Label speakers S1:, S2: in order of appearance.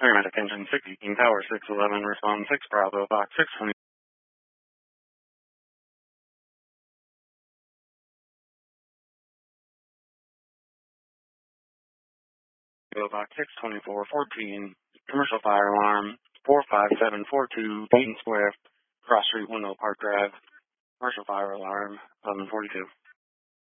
S1: Paramedic engine 16, Tower 611, respond 6 Bravo, box 620. Box 62414, commercial fire alarm 45742, Dayton Square, Cross Street, Window Park Drive, commercial fire alarm 1142.